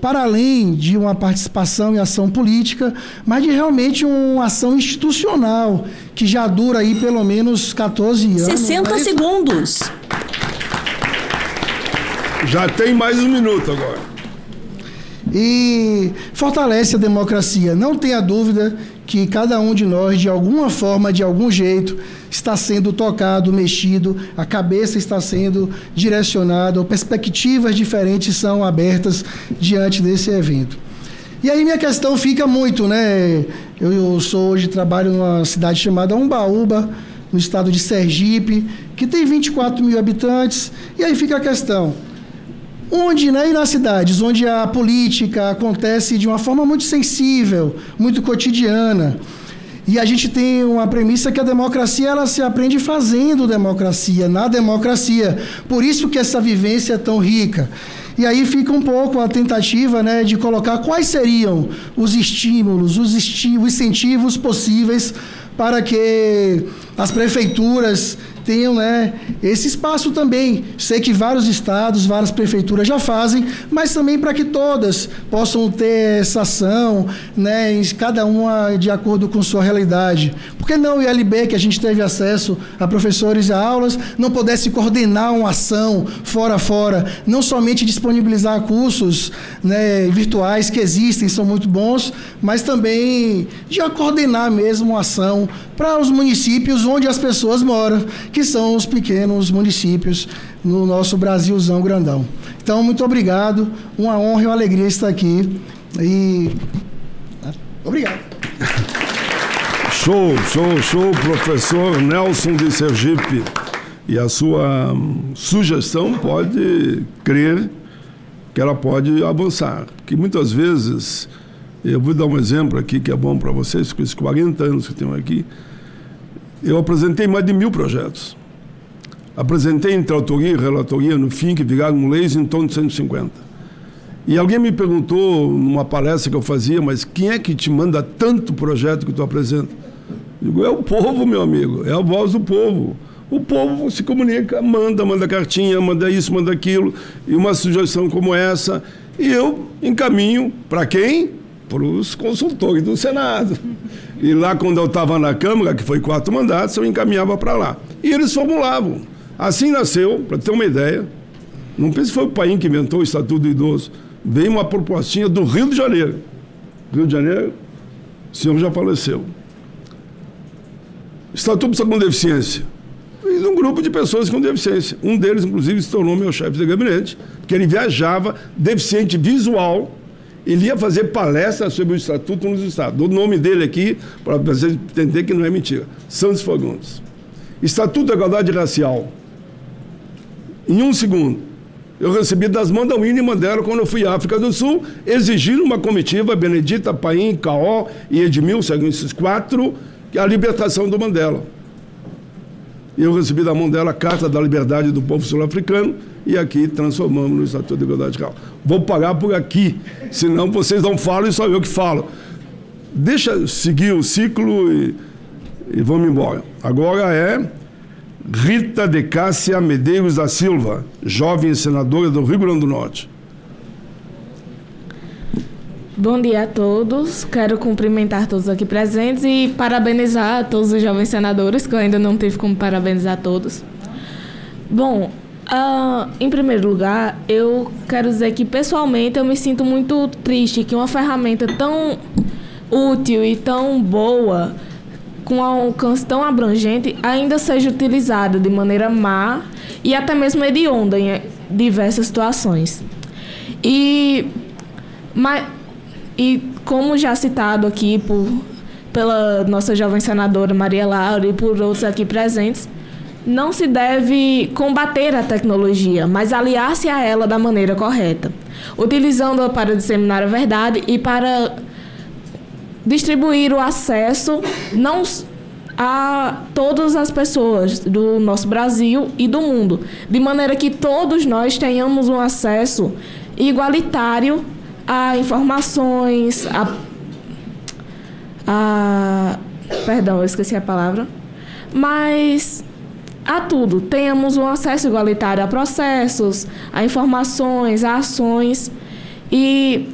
para além de uma participação em ação política, mas de realmente uma ação institucional, que já dura aí pelo menos 14 anos. 60 segundos. Já tem mais um minuto agora. E fortalece a democracia. Não tenha dúvida que cada um de nós, de alguma forma, de algum jeito, está sendo tocado, mexido, a cabeça está sendo direcionada, perspectivas diferentes são abertas diante desse evento. E aí minha questão fica muito, né? Eu hoje trabalho numa cidade chamada Umbaúba, no estado de Sergipe, que tem 24 mil habitantes, e aí fica a questão. Onde, né, e nas cidades onde a política acontece de uma forma muito sensível, muito cotidiana, e a gente tem uma premissa que a democracia ela se aprende fazendo democracia, na democracia, por isso que essa vivência é tão rica. E aí fica um pouco a tentativa, né, de colocar quais seriam os estímulos, os incentivos possíveis para que as prefeituras tenham, né, esse espaço também. Sei que vários estados, várias prefeituras já fazem, mas também para que todas possam ter essa ação, né, cada uma de acordo com sua realidade. Por que não o ILB, que a gente teve acesso a professores e a aulas, não pudesse coordenar uma ação fora, não somente disponibilizar cursos, né, virtuais que existem, são muito bons, mas também de coordenar mesmo uma ação para os municípios onde as pessoas moram, que são os pequenos municípios no nosso Brasilzão grandão. Então, muito obrigado, uma honra e uma alegria estar aqui. E obrigado. Show, professor Nelson de Sergipe. E a sua sugestão pode crer que ela pode avançar. Porque muitas vezes, eu vou dar um exemplo aqui que é bom para vocês, com esses 40 anos que eu tenho aqui, eu apresentei mais de 1000 projetos. Apresentei entre autoria e relatoria, no fim, que viraram leis, em torno de 150. E alguém me perguntou, numa palestra que eu fazia, mas quem é que te manda tanto projeto que tu apresenta? Eu digo, é o povo, meu amigo, é a voz do povo. O povo se comunica, manda cartinha, manda isso, manda aquilo, e uma sugestão como essa, e eu encaminho para quem? Para os consultores do Senado. E lá, quando eu estava na Câmara, que foi 4 mandatos, eu encaminhava para lá. E eles formulavam. Assim nasceu, para ter uma ideia, não pense que foi o Paim que inventou o Estatuto do Idoso, veio uma propostinha do Rio de Janeiro. Rio de Janeiro, o senhor já faleceu. Estatuto Pessoa com Deficiência. E um grupo de pessoas com deficiência. Um deles, inclusive, se tornou meu chefe de gabinete, porque ele viajava, deficiente visual. Ele ia fazer palestra sobre o Estatuto nos Estados. Dou o nome dele aqui, para você entender que não é mentira. Santos Fagundes. Estatuto da Igualdade Racial. Em 1 segundo. Eu recebi das mãos da Winnie Mandela, quando eu fui à África do Sul, exigindo uma comitiva, Benedita, Paim, Caó e Edmilson, esses 4, a libertação do Mandela. E eu recebi da mão dela a Carta da Liberdade do Povo Sul-Africano, e aqui transformamos no Estatuto da Igualdade Racial. Vou parar por aqui, senão vocês não falam e só eu que falo. Deixa eu seguir o ciclo e vamos embora. Agora é Rita de Cássia Medeiros da Silva, jovem senadora do Rio Grande do Norte. Bom dia a todos, quero cumprimentar todos aqui presentes e parabenizar todos os jovens senadores, que eu ainda não tive como parabenizar todos. Bom, em primeiro lugar, eu quero dizer que pessoalmente eu me sinto muito triste que uma ferramenta tão útil e tão boa, com um alcance tão abrangente, ainda seja utilizada de maneira má e até mesmo hedionda em diversas situações. E como já citado aqui pela nossa jovem senadora Maria Laura e por outros aqui presentes, não se deve combater a tecnologia, mas aliar-se a ela da maneira correta, utilizando-a para disseminar a verdade e para distribuir o acesso não a todas as pessoas do nosso Brasil e do mundo, de maneira que todos nós tenhamos um acesso igualitário a informações, perdão, eu esqueci a palavra, mas a tudo. Tenhamos um acesso igualitário a processos, a informações, a ações, e